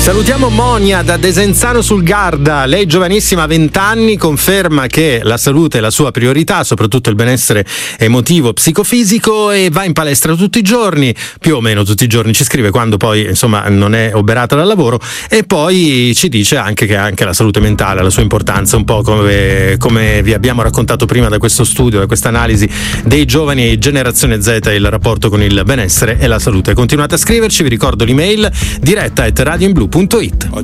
Salutiamo Monia da Desenzano sul Garda. Lei giovanissima, 20 anni, conferma che la salute è la sua priorità, soprattutto il benessere emotivo, psicofisico, e va in palestra tutti i giorni, più o meno tutti i giorni, ci scrive quando poi insomma non è oberata dal lavoro, e poi ci dice anche che anche la salute mentale ha la sua importanza, un po' come vi abbiamo raccontato prima da questo studio, da questa analisi dei giovani generazione Z, il rapporto con il benessere e la salute. Continuate a scriverci, vi ricordo l'email diretta@radioinblu.it.